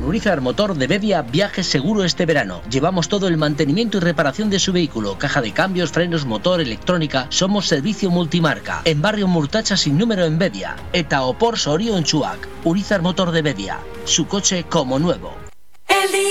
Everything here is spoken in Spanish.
Urizar Motor de Bedia, viaje seguro este verano. Llevamos todo el mantenimiento y reparación de su vehículo, caja de cambios, frenos, motor, electrónica. Somos servicio multimarca. En barrio Murtacha sin número en Bedia. Eta opor Sorio en Chuac. Urizar Motor de Bedia. Su coche como nuevo.